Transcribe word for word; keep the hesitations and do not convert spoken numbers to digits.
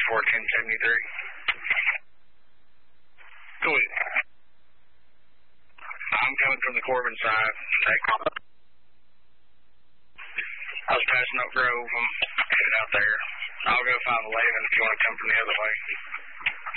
four ten seventy-three. Go ahead. I'm coming from the Corbin side. Take off. I was passing Oak Grove. I'm headed out there. I'll go five eleven if you want to come from the other way.